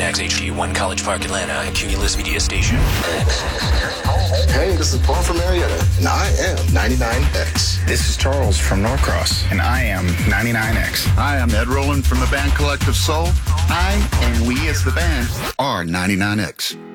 Kinax HD1 College Park, Atlanta, and Cumulus Media Station. Hey, this is Paul from Marietta, and I am 99X. This is Charles from Norcross, and I am 99X. Hi, I'm Ed Rowland from the band Collective Soul. I and we as the band are 99X.